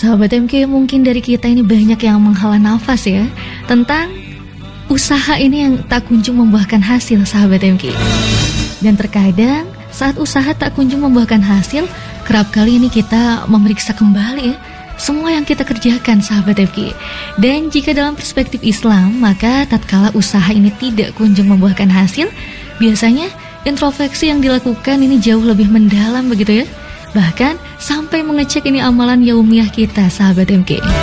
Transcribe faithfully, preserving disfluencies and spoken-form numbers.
Sahabat M K, mungkin dari kita ini banyak yang menghela nafas ya tentang usaha ini yang tak kunjung membuahkan hasil, sahabat M K. Dan terkadang saat usaha tak kunjung membuahkan hasil, kerap kali ini kita memeriksa kembali ya semua yang kita kerjakan, sahabat M K. Dan jika dalam perspektif Islam, maka tatkala usaha ini tidak kunjung membuahkan hasil, biasanya introspeksi yang dilakukan ini jauh lebih mendalam begitu ya. Bahkan sampai mengecek ini amalan yaumiyah kita, sahabat M K.